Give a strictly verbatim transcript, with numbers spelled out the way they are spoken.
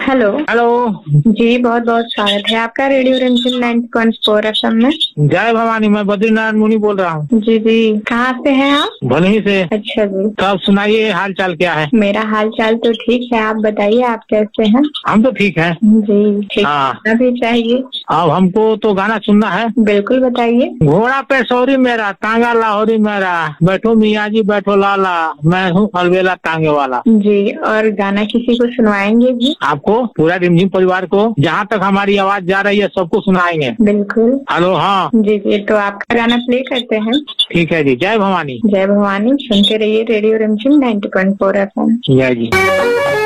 Hello. Hello जी, बहुत बहुत स्वागत है आपका रेडियो रिमझिम ninety point four F M में। जय भवानी, मैं बद्रीनारायण मुनि बोल रहा हूँ। जी जी, कहाँ से हैं आप? भलही से। अच्छा जी। तब सुनाइए, हाल चाल क्या है? मेरा हाल चाल तो ठीक है, आप बताइए आप कैसे हैं? हम तो ठीक है जी ठीक। हाँ। अभी चाहिए? अब हमको तो गाना सुनना है। बिल्कुल बताइए। घोड़ा पे सौरी मेरा, तांगा लाहौरी मेरा, बैठो मियाँ जी बैठो लाला, मैं हूँ अलबेला तांगे वाला। जी, और गाना किसी को सुनवाएंगे भी? आपको, पूरा रिमझिम परिवार को, जहाँ तक हमारी आवाज जा रही है सबको सुनाएंगे। बिल्कुल। हेलो हाँ जी जी, तो आपका गाना प्ले करते हैं। ठीक है जी। जय भवानी। जय भवानी। सुनते रहिए रेडियो रिमझिम ninety point four F M. जय जी।